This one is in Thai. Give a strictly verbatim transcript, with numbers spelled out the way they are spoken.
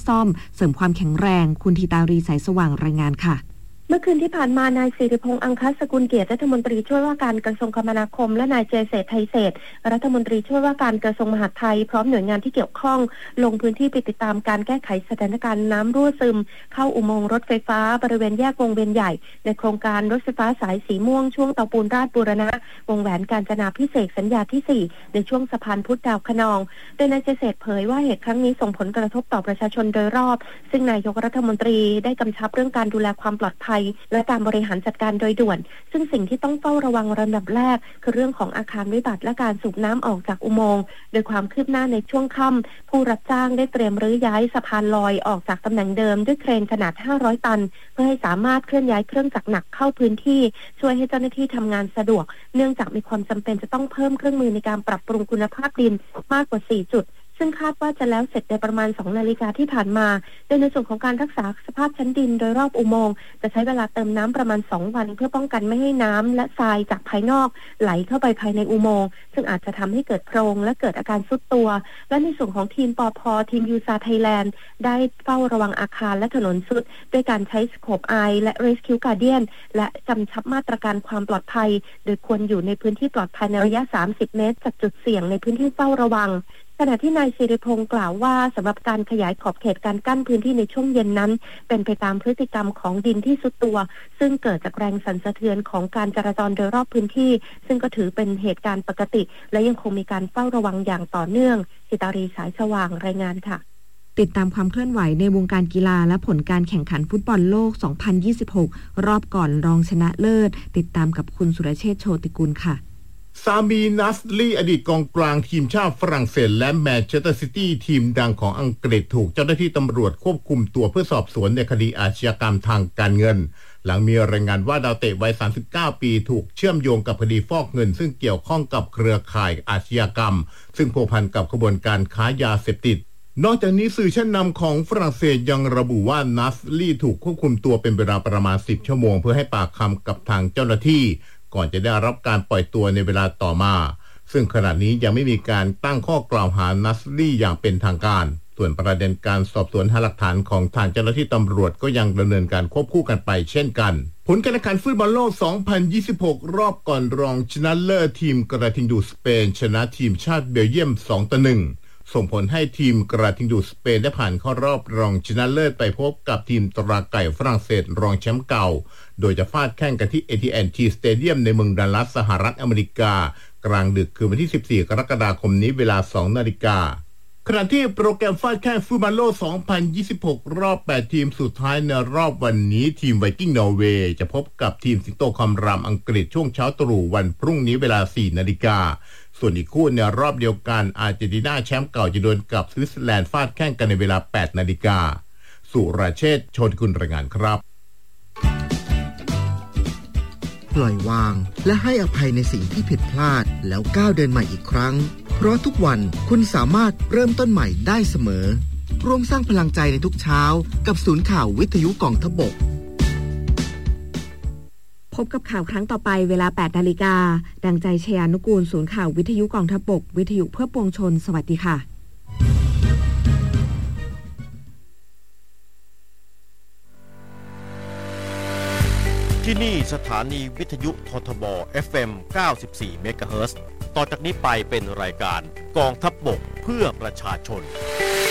ซ่อมเสริมความแข็งแรงคุณธีตารีสายสว่างรายงานค่ะเมื่อคืนที่ผ่านมานายสิริพงษ์อังคสกุลเกียรติรัฐมนตรีช่วยว่าการกระทรวงคมนาคมและนายเจเศรษฐ์ไทยเศรษฐ์รัฐมนตรีช่วยว่าการกระทรวงมหาดไทยพร้อมหน่วยงานที่เกี่ยวข้องลงพื้นที่ไปติดตามการแก้ไขสถานการณ์น้ำรั่วซึมเข้าอุโมงค์รถไฟฟ้าบริเวณแยกวงเวียนใหญ่ในโครงการรถไฟฟ้าสายสีม่วงช่วงเตาปูนราชบูรณะวงแหวนกาญจนาภิเษกสัญญาที่สี่ในช่วงสะพานพุทธดาวคะนองโดยนายเจเศรษฐ์เผยว่าเหตุครั้งนี้ส่งผลกระทบต่อประชาชนโดยรอบซึ่งนายกรัฐมนตรีได้กำชับเรื่องการดูแลความปลอดภัยและการบริหารจัดการโดยด่วนซึ่งสิ่งที่ต้องเฝ้าระวังระดับแรกคือเรื่องของอาคารวิบัติและการสูบน้ำออกจากอุโมงค์โดยความคืบหน้าในช่วงค่ำผู้รับจ้างได้เตรียมรื้อย้ายสะพานลอยออกจากตำแหน่งเดิมด้วยเครนขนาดห้าร้อยตันเพื่อให้สามารถเคลื่อนย้ายเครื่องจักรหนักเข้าพื้นที่ช่วยให้เจ้าหน้าที่ทำงานสะดวกเนื่องจากมีความจำเป็นจะต้องเพิ่มเครื่องมือในการปรับปรุงคุณภาพดินมากกว่าสี่จุดซึ่งคาดว่าจะแล้วเสร็จในประมาณสองนาฬิกาที่ผ่านมาโดยในส่วนของการรักษาสภาพชั้นดินโดยรอบอุโมงค์จะใช้เวลาเติมน้ำประมาณสองวันเพื่อป้องกันไม่ให้น้ำและทรายจากภายนอกไหลเข้าไปภายในอุโมงค์ซึ่งอาจจะทำให้เกิดโพรงและเกิดอาการทรุดตัวและในส่วนของทีมปพทีมยูซาไทยแลนด์ได้เฝ้าระวังอาคารและถนนทรุดด้วยการใช้สโคปไอและ Rescue Guardian และกำชับมาตรการความปลอดภัยโดยควรอยู่ในพื้นที่ปลอดภัยในระยะสามสิบเมตรจากจุดเสี่ยงในพื้นที่เฝ้าระวังขณะที่นายศิริพงศ์กล่าวว่าสำหรับการขยายขอบเขตการกั้นพื้นที่ในช่วงเย็นนั้นเป็นไปตามพฤติกรรมของดินที่ซุดตัวซึ่งเกิดจากแรงสั่นสะเทือนของการจราจรโดยรอบพื้นที่ซึ่งก็ถือเป็นเหตุการณ์ปกติและยังคงมีการเฝ้าระวังอย่างต่อเนื่องสิตารีสายสว่างรายงานค่ะติดตามความเคลื่อนไหวในวงการกีฬาและผลการแข่งขันฟุตบอลโลก สองพันยี่สิบหก รอบก่อนรองชนะเลิศติดตามกับคุณสุรเชษฐ์โชติกุลค่ะซามีนัสลีอดีตกองกลางทีมชาติฝรั่งเศสและแมนเชสเตอร์ซิตี้ทีมดังของอังกฤษถูกเจ้าหน้าที่ตำรวจควบคุมตัวเพื่อสอบสวนในคดีอาชญากรรมทางการเงินหลังมีรายงานว่าดาวเตะวัยสามสิบเก้าปีถูกเชื่อมโยงกับคดีฟอกเงินซึ่งเกี่ยวข้องกับเครือข่ายอาชญากรรมซึ่งพัวพันกับขบวนการค้ายาเสพติดนอกจากนี้สื่อชั้นนำของฝรั่งเศสยังระบุว่านัสลีถูกควบคุมตัวเป็นเวลาประมาณสิบชั่วโมงเพื่อให้ปากคำกับทางเจ้าหน้าที่ก่อนจะได้รับการปล่อยตัวในเวลาต่อมาซึ่งขณะนี้ยังไม่มีการตั้งข้อกล่าวหานัสลีอย่างเป็นทางการส่วนประเด็นการสอบสวนหาหลักฐานของทางเจ้าหน้าที่ตำรวจก็ยังดำเนินการควบคู่กันไปเช่นกันผลการแข่งขันฟุตบอลโลก สองพันยี่สิบหก รอบก่อนรองชนะเลิศทีมกระทิงดูสเปนชนะทีมชาติเบลเยียม สองต่อหนึ่ง ส่งผลให้ทีมกระทิงดูสเปนได้ผ่านเข้ารอบรองชนะเลิศไปพบกับทีมตราไก่ฝรั่งเศสรองแชมป์เก่าโดยจะฟาดแข่งกันที่ เอ ที แอนด์ ที Stadium ในเมืองดัลลัสสหรัฐอเมริกากลางดึกคือวันที่สิบสี่กรกฎาคมนี้เวลา สองนาฬิกาขณะที่โปรแกรมฟาดแข่งฟุตบอลโลก สองพันยี่สิบหก รอบแปดทีมสุดท้ายในรอบวันนี้ทีมไวกิ้งนอร์เวย์จะพบกับทีมสิงโตคำรามอังกฤษช่วงเช้าตรู่วันพรุ่งนี้เวลา สี่นาฬิกาส่วนอีกคู่ในรอบเดียวกันอาร์เจนตินาแชมป์เก่าจะดวลกับสวิตเซอร์แลนด์ฟาดแข่งกันในเวลา แปดนาฬิกาสุรเชษฐ์โชติกุลรายงานครับปล่อยวางและให้อภัยในสิ่งที่ผิดพลาดแล้วก้าวเดินใหม่อีกครั้งเพราะทุกวันคุณสามารถเริ่มต้นใหม่ได้เสมอร่วมสร้างพลังใจในทุกเช้ากับศูนย์ข่าววิทยุกองทพบกพบกับข่าวครั้งต่อไปเวลา แปดนาฬิกาดังใจชยานุกูลศูนย์ข่าววิทยุกองทพบกวิทยุเพื่อปวงชนสวัสดีค่ะที่นี่สถานีวิทยุททบ เอฟ เอ็ม เก้าสิบสี่ เมกะเฮิรตซ์ต่อจากนี้ไปเป็นรายการกองทัพบกเพื่อประชาชน